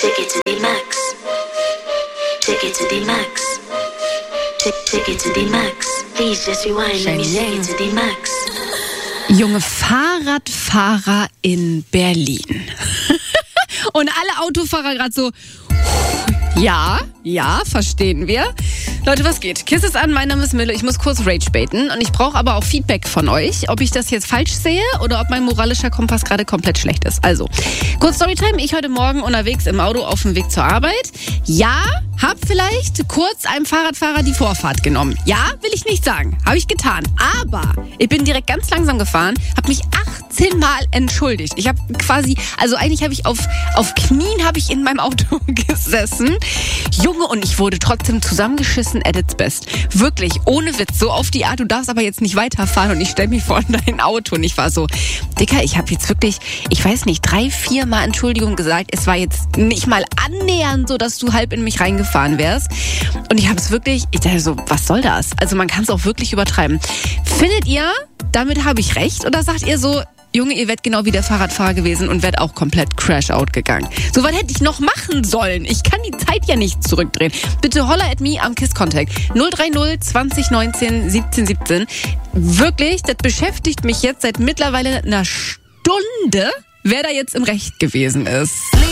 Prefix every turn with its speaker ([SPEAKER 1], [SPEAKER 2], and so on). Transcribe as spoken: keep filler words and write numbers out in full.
[SPEAKER 1] Take it to the max. Take it to the max. Take, take it to the max. Please just rewind. Let me take it to the max.
[SPEAKER 2] Junge Fahrradfahrer in Berlin. Und alle Autofahrer gerade so, ja, ja, verstehen wir. Leute, was geht? Kiss es an, mein Name ist Mille. Ich muss kurz Rage baiten und ich brauche aber auch Feedback von euch, ob ich das jetzt falsch sehe oder ob mein moralischer Kompass gerade komplett schlecht ist. Also, kurz Storytime. Ich heute Morgen unterwegs im Auto auf dem Weg zur Arbeit. Ja, hab vielleicht kurz einem Fahrradfahrer die Vorfahrt genommen. Ja, will ich nicht sagen. Habe ich getan. Aber ich bin direkt ganz langsam gefahren, habe mich achtzehn Mal entschuldigt. Ich habe quasi, also eigentlich habe ich auf, auf Knien habe ich in meinem Auto gesessen. Junge, und ich wurde trotzdem zusammengeschissen at its best. Wirklich, ohne Witz, so auf die Art, du darfst aber jetzt nicht weiterfahren und ich stelle mich vor in dein Auto und ich war so, Dicker, ich habe jetzt wirklich, ich weiß nicht, drei, vier Mal Entschuldigung gesagt. Es war jetzt nicht mal annähernd so, dass du halb in mich reingefahren wärst. Und ich habe es wirklich, ich dachte so, was soll das? Also man kann es auch wirklich übertreiben. Findet ihr, damit habe ich recht? Oder sagt ihr so, Junge, ihr wärt genau wie der Fahrradfahrer gewesen und wärt auch komplett Crash-out gegangen. So was hätte ich noch machen sollen. Ich kann die Zeit ja nicht zurückdrehen. Bitte holla at me am KISS-Contact. null drei null zwanzig neunzehn siebzehn siebzehn. Wirklich, das beschäftigt mich jetzt seit mittlerweile einer Stunde, wer da jetzt im Recht gewesen ist.